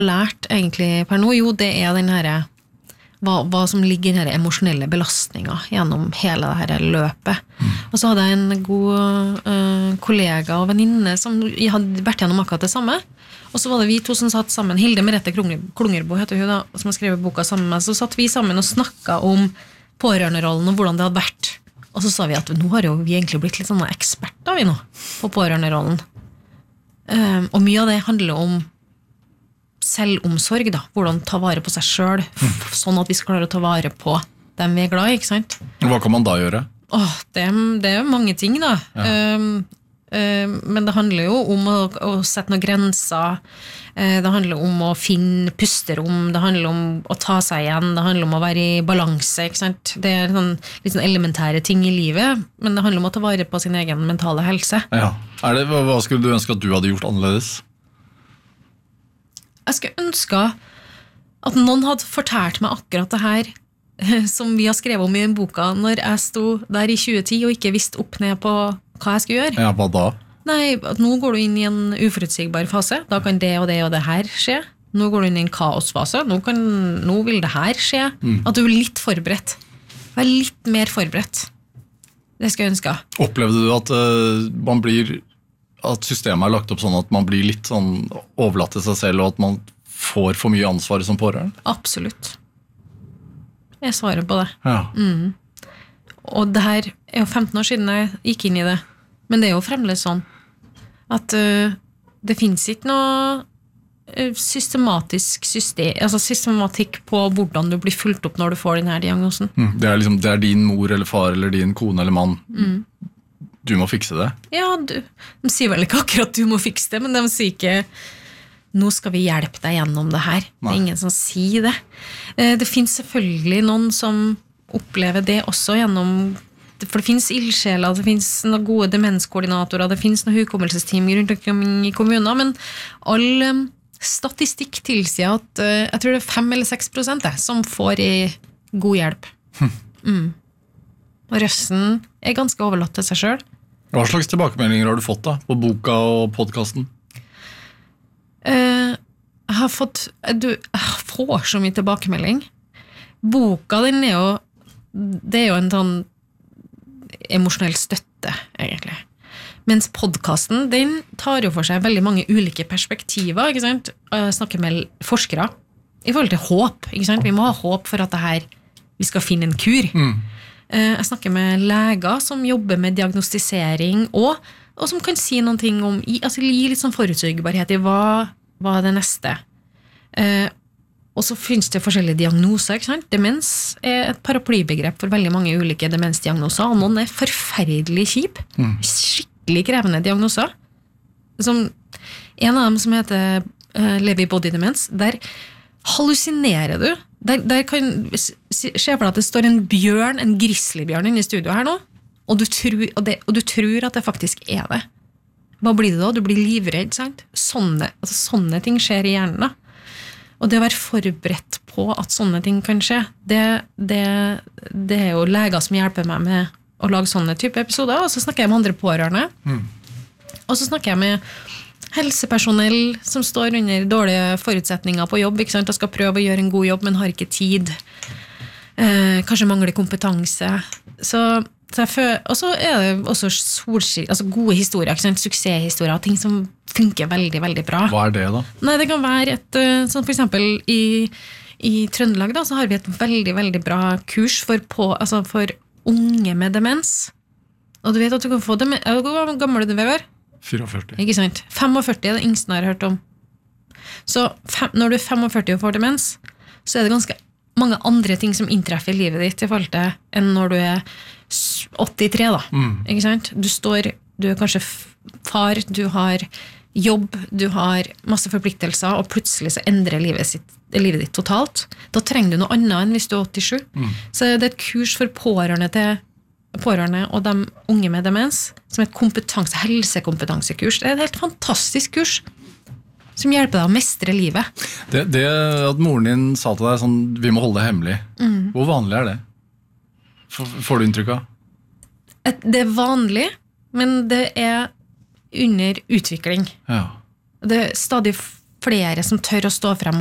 lært egentlig per nå? Jo, det den her hva som ligger i den emosjonelle belastningen gjennom hele det her løpet. Og så hadde jeg en god kollega og venninne som hadde vært gjennom akkurat det samme. Og så var det vi to som satt sammen, Hilde Merete Klungerbo heter hun da, som har skrevet boka sammen med meg, så satt vi sammen og snakket om pårørenderollen og hvordan det hadde vært. Og så sa vi at nå har jo vi egentlig blitt litt sånne eksperter vi nå, på pårørenderollen. Og mye av det handler om selvomsorg da, hvordan ta vare på seg selv, sånn at vi skal klare å ta vare på dem vi glad i, ikke sant? Hva kan man da gjøre? Det mange ting da. Ja. Men det handler jo om å sette noen grenser, det handler om å finne pusterom, det handler om å ta seg igjen, det handler om å være i balanse, ikke sant? Det litt sånn elementære ting i livet, men det handler om å ta vare på sin egen mentale helse. Ja. Hva skulle du ønske at du hadde gjort annerledes? Jeg skulle ønske at noen hadde fortalt meg akkurat det her som vi har skrevet om i den boka når jeg sto der i 2010 og ikke visste opp ned på hva jeg skulle gjøre. Ja, hva da? Nei, at nå går du inn i en uforutsigbar fase, da kan det og det og det her skje. Nå går du inn i en kaosfase, nå vil det her skje. At du litt forberedt. Vær litt mer forberedt. Det skal jeg ønske. Opplevde du at at systemet lagt opp sånn at man blir litt sånn overlatt til seg selv, og at man får for mye ansvar som pårørende? Absolutt. Jeg svarer på det. Ja. Og det her jo 15 år siden jeg gikk inn i det. Men det jo fremdeles sånn at det finnes ikke noe systematikk på hvordan du blir fulgt opp når du får denne diagnosen. Det er din mor eller far eller din kone eller mann. Du må fikse det. Ja, de sier vel ikke akkurat du må fikse det, men de sier ikke nå skal vi hjelpe deg gjennom det her. Nei. Det ingen som sier det. Det finnes selvfølgelig noen som opplever det også gjennom, for det finnes ildsjeler, det finnes noen gode demenskoordinatorer, det finnes noen hukommelsesteam rundt omkring i kommuner, men all statistikk tilsier at jeg tror det 5 eller 6% som får i god hjelp. Og resten ganske overlatt til seg selv. Hva slags tilbakemeldinger har du fått da, på boka og podcasten? Jeg får så mye tilbakemelding. Boka, det jo en sånn emosjonell støtte, egentlig. Mens podcasten, den tar jo for seg veldig mange ulike perspektiver, ikke sant? Jeg snakker med forskere i forhold til håp, ikke sant? Vi må ha håp for at vi skal finne en kur. Jeg snakker med leger som jobber med diagnostisering og som kan si noen ting om, altså gi litt sånn forutsigbarhet i hva det neste. Og så finnes det forskjellige diagnoser, ikke sant? Demens et paraplybegrep for veldig mange ulike demensdiagnoser, og noen forferdelig kjip, skikkelig krevende diagnoser. En av dem som heter Lewy body demens, der hallusinerer du. Der kan se for deg at det står en bjørn, en grizzlybjørn inne i studio her nå, og du tror at det faktisk det. Hva blir det da? Du blir livredd, sant? Sånne ting skjer i hjernen da. Og det å være forberedt på at sånne ting kan skje, det jo leger som hjelper meg med å lage sånne type episoder, og så snakker jeg med andre pårørende. Og så snakker jeg med helsepersonell som står under dårlige forutsetninger på jobb, ikke sant? Og skal prøve å gjøre en god jobb, men har ikke tid. Kanskje mangler kompetanse. Og så det også gode historier, ikke sant? Suksesshistorier, ting som funker veldig, veldig bra. Hva det da? Nei, det kan være sånn for eksempel i Trøndelag da, så har vi et veldig, veldig bra kurs for unge med demens. Og du vet at du kan få demens. Hvor gammel du, Vegard? 44. Ikke sant? 45 det yngste jeg har hørt om. Så når du 45 og får demens, så det ganske mange andre ting som inntreffer i livet ditt i forhold til enn når du 83 da. Ikke sant? Du kanskje far, du har jobb, du har masse forpliktelser, og plutselig så endrer livet ditt totalt. Da trenger du noe annet enn hvis du 87. Så det et kurs for pårørende og de unge med demens, som et helsekompetansekurs. Det et helt fantastisk kurs som hjelper deg å mestre livet. Det at moren din sa til deg sånn, vi må holde det hemmelig. Hvor vanlig det? Får du inntrykk av? Det vanlig, men det under utvikling. Ja. Det stadig flere som tør å stå frem